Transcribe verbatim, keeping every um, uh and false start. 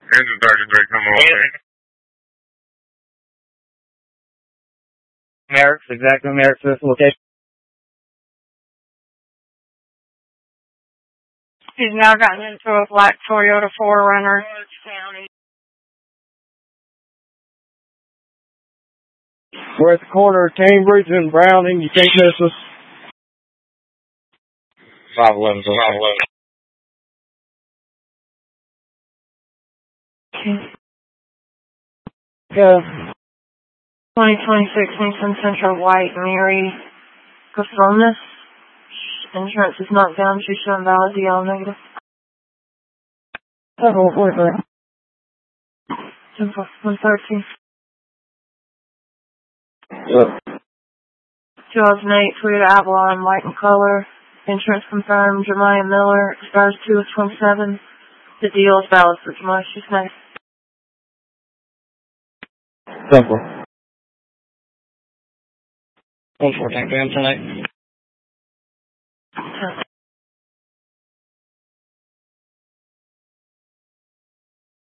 Engine Sergeant Drake, come on. Merrick's, exactly Merrick's to this location. He's now gotten into a black Toyota four runner. We're at the corner of Cambridge and Browning. You can't miss us. five eleven, so five eleven. Yeah. twenty twenty-six Nissan Sentra White Mary Performance. Insurance is not down. She's showing valid. D L negative. Oh, wait, wait. one thirteen. Yep. two thousand eight Toyota Avalon, white in color. Insurance confirmed. Jeremiah Miller. Expires two of twenty-seven. The deal is valid for Jeremiah. She's nice. Simple. one four, thank you, tonight.